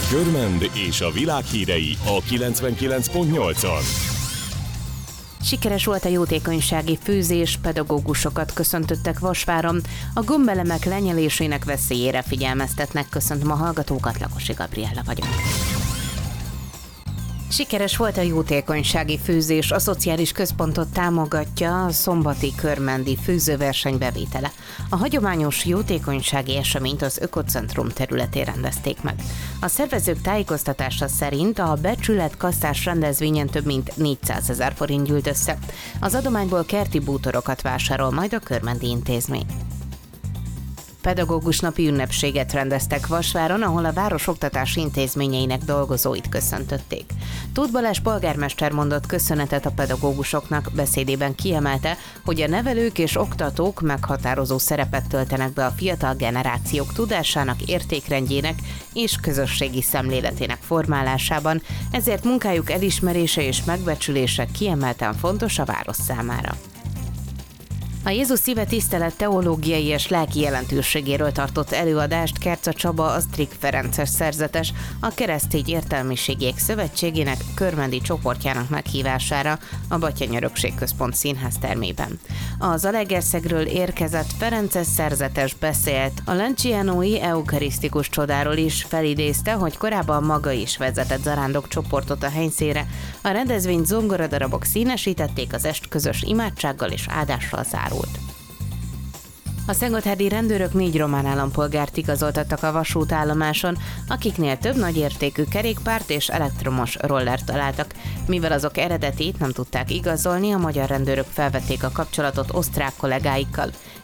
Körmend és a világ hírei a 99.8-on. Sikeres volt a jótékonysági főzés, pedagógusokat köszöntöttek Vasváron, a gombelemek lenyelésének veszélyére figyelmeztetnek, köszöntöm a hallgatókat, Lakosi Gabriella vagyok. Sikeres volt a jótékonysági főzés, a szociális központot támogatja a szombati körmendi főzőverseny bevétele. A hagyományos jótékonysági eseményt az Ökocentrum területén rendezték meg. A szervezők tájékoztatása szerint a becsületkasztás rendezvényen több mint 400 000 forint gyűlt össze. Az adományból kerti bútorokat vásárol majd a körmendi intézmény. Pedagógus napi ünnepséget rendeztek Vasváron, ahol a város oktatási intézményeinek dolgozóit köszöntötték. Tóth Balázs polgármester mondott köszönetet a pedagógusoknak, beszédében kiemelte, hogy a nevelők és oktatók meghatározó szerepet töltenek be a fiatal generációk tudásának, értékrendjének és közösségi szemléletének formálásában, ezért munkájuk elismerése és megbecsülése kiemelten fontos a város számára. A Jézus szíve tisztelet teológiai és lelki jelentőségéről tartott előadást Kerca Csaba, az Strik Ferences szerzetes, a Keresztény Értelmiségiek Szövetségének körmendi csoportjának meghívására a Batthyány Örökség Központ színház termében. A Zalaegerszegről érkezett Ferences szerzetes beszélt a Lancianói eukarisztikus csodáról is, felidézte, hogy korábban maga is vezetett zarándok csoportot a helyszínre. A rendezvényt zongoradarabok színesítették, az est közös imádsággal és áldással zárult. A szentgotthárdi rendőrök 4 román állampolgárt igazoltattak a vasútállomáson, akiknél több nagyértékű kerékpárt és elektromos rollert találtak. Mivel azok eredetét nem tudták igazolni, a magyar rendőrök felvették a kapcsolatot osztrák kollégáikkal.